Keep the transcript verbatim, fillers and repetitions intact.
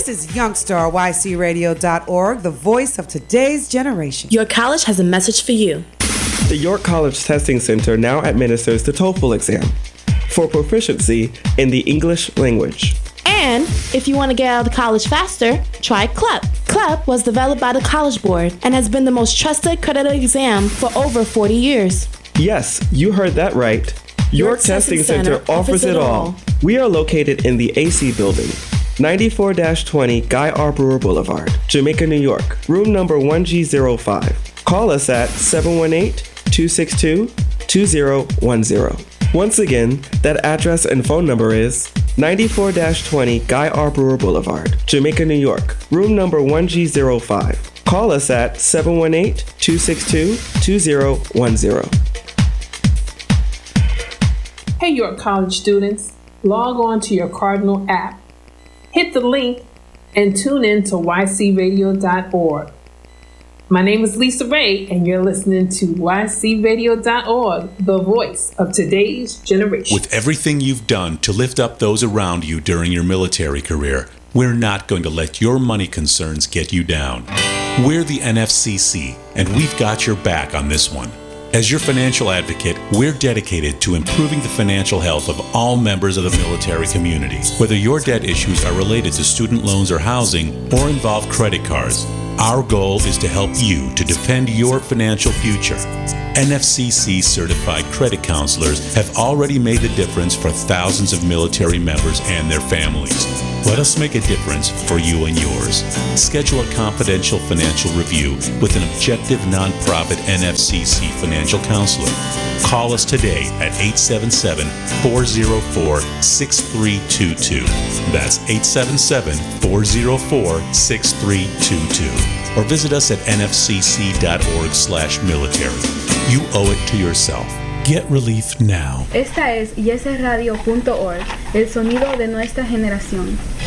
is Youngstar, Y C radio dot org, the voice of today's generation. Your college has a message for you. The York College Testing Center now administers the TOEFL exam for proficiency in the English language. And if you want to get out of college faster, try C L E P. C L E P was developed by the College Board and has been the most trusted credit exam for over forty years. Yes, you heard that right. York, York Testing, Testing Center, Center offers it all. all. We are located in the A C Building, ninety-four twenty Guy R. Brewer Boulevard, Jamaica, New York, room number one G zero five. Call us at seven one eight, two six two, two zero one zero. Once again, that address and phone number is ninety-four twenty Guy R. Brewer Boulevard, Jamaica, New York, room number one G zero five. Call us at seven one eight, two six two, two zero one zero. Hey York College students, log on to your Cardinal app. Hit the link and tune in to Y C radio dot org. My name is Lisa Ray, and you're listening to Y C radio dot org, the voice of today's generation. With everything you've done to lift up those around you during your military career, we're not going to let your money concerns get you down. We're the N F C C, and we've got your back on this one. As your financial advocate, we're dedicated to improving the financial health of all members of the military community. Whether your debt issues are related to student loans or housing, or involve credit cards, our goal is to help you to defend your financial future. N F C C certified credit counselors have already made the difference for thousands of military members and their families. Let us make a difference for you and yours. Schedule a confidential financial review with an objective nonprofit N F C C financial counselor. Call us today at eight seven seven, four zero four, six three two two. That's eight seven seven, four zero four, six three two two. Or visit us at N F C C dot org slash military. You owe it to yourself. Get relief now. Esta es Y S radio punto org, el sonido de nuestra generación.